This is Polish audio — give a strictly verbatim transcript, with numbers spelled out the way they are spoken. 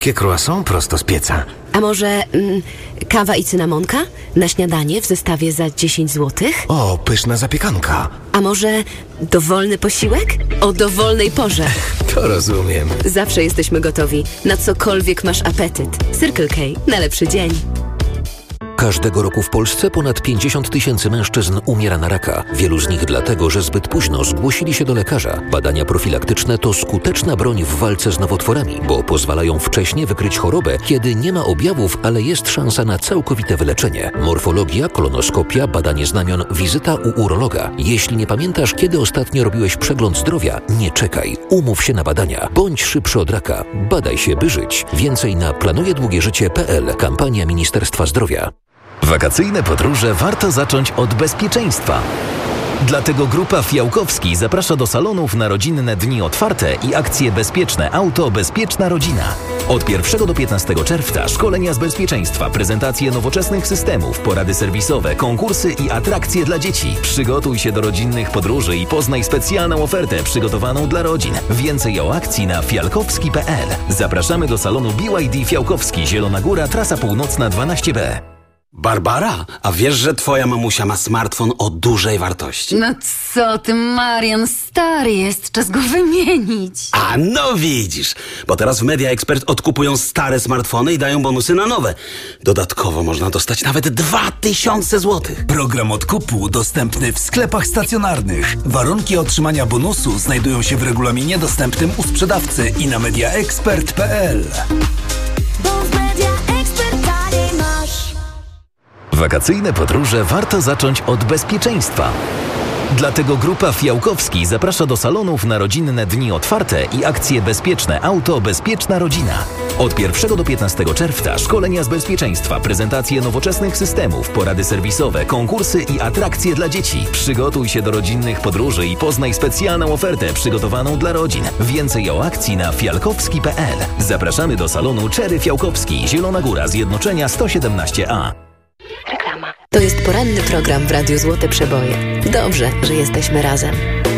Kie croissant prosto z pieca. A może mm, kawa i cynamonka na śniadanie w zestawie za dziesięć złotych? O, pyszna zapiekanka. A może dowolny posiłek? O dowolnej porze. To rozumiem. Zawsze jesteśmy gotowi, na cokolwiek masz apetyt. Circle K. Na lepszy dzień. Każdego roku w Polsce ponad pięćdziesiąt tysięcy mężczyzn umiera na raka. Wielu z nich dlatego, że zbyt późno zgłosili się do lekarza. Badania profilaktyczne to skuteczna broń w walce z nowotworami, bo pozwalają wcześnie wykryć chorobę, kiedy nie ma objawów, ale jest szansa na całkowite wyleczenie. Morfologia, kolonoskopia, badanie znamion, wizyta u urologa. Jeśli nie pamiętasz, kiedy ostatnio robiłeś przegląd zdrowia, nie czekaj. Umów się na badania. Bądź szybszy od raka. Badaj się, by żyć. Więcej na planuje długie życie kropka p l. Kampania Ministerstwa Zdrowia. Wakacyjne podróże warto zacząć od bezpieczeństwa. Dlatego Grupa Fiałkowski zaprasza do salonów na rodzinne dni otwarte i akcje Bezpieczne Auto, Bezpieczna Rodzina. Od pierwszego do piętnastego czerwca szkolenia z bezpieczeństwa, prezentacje nowoczesnych systemów, porady serwisowe, konkursy i atrakcje dla dzieci. Przygotuj się do rodzinnych podróży i poznaj specjalną ofertę przygotowaną dla rodzin. Więcej o akcji na fiałkowski kropka p l. Zapraszamy do salonu B Y D Fiałkowski, Zielona Góra, trasa północna dwanaście B. Barbara, a wiesz, że twoja mamusia ma smartfon o dużej wartości? No co ty, Marian, stary jest, czas go wymienić. A no widzisz, bo teraz w Media Expert odkupują stare smartfony i dają bonusy na nowe. Dodatkowo można dostać nawet dwa tysiące złotych. Program odkupu dostępny w sklepach stacjonarnych. Warunki otrzymania bonusu znajdują się w regulaminie dostępnym u sprzedawcy i na media expert kropka p l. Wakacyjne podróże warto zacząć od bezpieczeństwa. Dlatego Grupa Fiałkowski zaprasza do salonów na rodzinne dni otwarte i akcje Bezpieczne Auto, Bezpieczna Rodzina. Od pierwszego do piętnastego czerwca szkolenia z bezpieczeństwa, prezentacje nowoczesnych systemów, porady serwisowe, konkursy i atrakcje dla dzieci. Przygotuj się do rodzinnych podróży i poznaj specjalną ofertę przygotowaną dla rodzin. Więcej o akcji na fiałkowski kropka p l. Zapraszamy do salonu Czery Fiałkowski, Zielona Góra, Zjednoczenia sto siedemnaście A. Reklama. To jest poranny program w Radiu Złote Przeboje. Dobrze, że jesteśmy razem.